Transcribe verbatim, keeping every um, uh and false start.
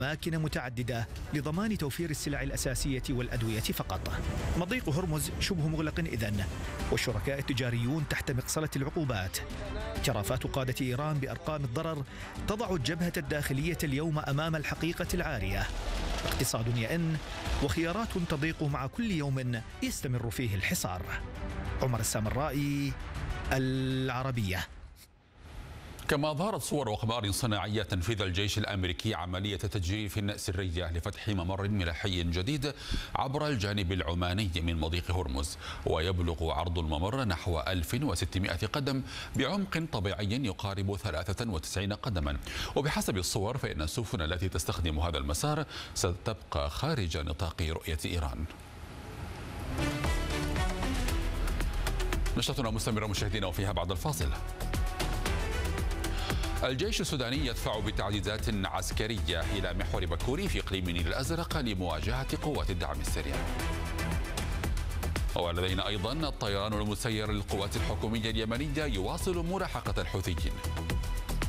أماكن متعددة لضمان توفير السلع الأساسية والأدوية فقط. مضيق هرمز شبه مغلق إذن، والشركاء التجاريون تحت مقصلة العقوبات. اعترافات قادة إيران بأرقام الضرر تضع الجبهة الداخلية اليوم أمام الحقيقة العارية. اقتصاد يئن وخيارات تضيق مع كل يوم يستمر فيه الحصار. عمر السامرائي، العربية. كما ظهرت صور وأخبار صناعية تنفيذ الجيش الأمريكي عملية تجريف سرية لفتح ممر ملاحي جديد عبر الجانب العماني من مضيق هرمز، ويبلغ عرض الممر نحو ألف وستمائة قدم بعمق طبيعي يقارب ثلاثة وتسعين قدما. وبحسب الصور فإن السفن التي تستخدم هذا المسار ستبقى خارج نطاق رؤية إيران. نشرتنا مستمرة مشاهدينا، وفيها بعد الفاصل. الجيش السوداني يدفع بتعزيزات عسكرية إلى محور بكوري في إقليم النيل الأزرق لمواجهة قوات الدعم السريع. ولدينا أيضا الطيران المسير للقوات الحكومية اليمنية يواصل ملاحقة الحوثيين.